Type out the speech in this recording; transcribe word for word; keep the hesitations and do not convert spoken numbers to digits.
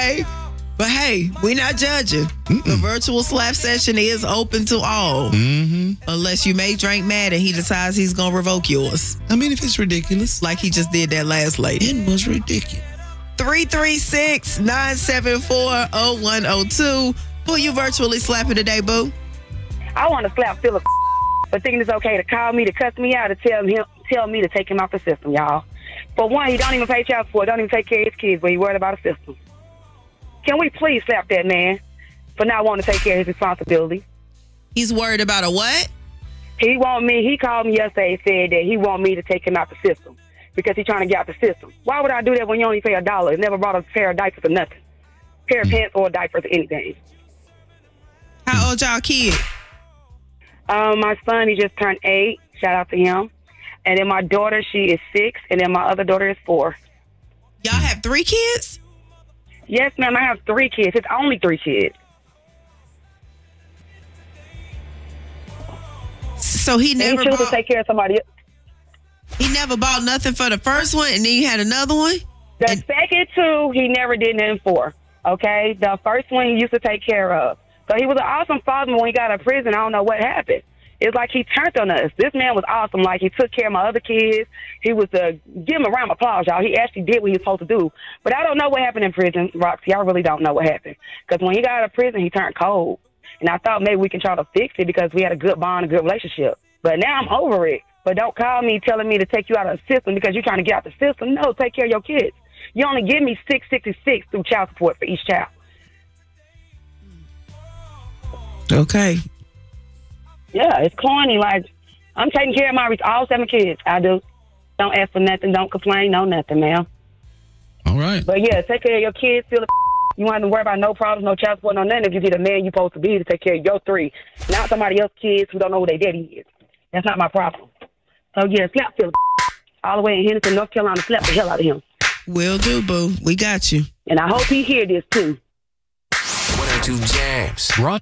Okay. But hey, we're not judging. Mm-mm. The virtual slap session is open to all. Mm-hmm. Unless you make Drake mad and he decides he's going to revoke yours. I mean, if it's ridiculous. Like he just did that last lady. It was ridiculous. three three six, nine seven four, oh one oh two. Who you virtually slapping today, boo? I want to slap Philip, but thinking it's okay to call me, to cuss me out, to tell him, tell me to take him off the system, y'all. For one, he don't even pay child support, don't even take care of his kids, but he worried about a system. Can we please slap that man for not wanting to take care of his responsibility? He's worried about a what? He want me, he called me yesterday and said that he want me to take him out the system because he's trying to get out the system. Why would I do that when you only pay a dollar? It never bought a pair of diapers or nothing. Pair of pants or diapers or anything. How old y'all kid? Um, my son, he just turned eight. Shout out to him. And then my daughter, she is six. And then my other daughter is four. Y'all have three kids? Yes, ma'am. I have three kids. It's only three kids. So he never he chose bought, to take care of somebody else. He never bought nothing for the first one, and then you had another one? The and, second two, he never did nothing for. Okay? The first one, he used to take care of. So he was an awesome father, but when he got out of prison, I don't know what happened. It's like he turned on us. This man was awesome. Like, he took care of my other kids. He was, uh, give him a round of applause, y'all. He actually did what he was supposed to do. But I don't know what happened in prison, Roxy. I really don't know what happened. Because when he got out of prison, he turned cold. And I thought maybe we can try to fix it because we had a good bond, a good relationship. But now I'm over it. But don't call me telling me to take you out of the system because you're trying to get out the system. No, take care of your kids. You only give me six sixty-six through child support for each child. Okay. Yeah, it's corny. Like, I'm taking care of my all seven kids. I do. Don't ask for nothing. Don't complain. No nothing, ma'am. All right. But yeah, take care of your kids. Feel the you won't have to worry about no problems, no child support, no nothing if you get a man you're supposed to be to take care of your three. Not somebody else's kids who don't know who their daddy is. That's not my problem. So yeah, slap Phil all the way in Henderson, North Carolina. Slap the hell out of him. Will do, boo. We got you. And I hope he hear this too. one oh two Jams. Brought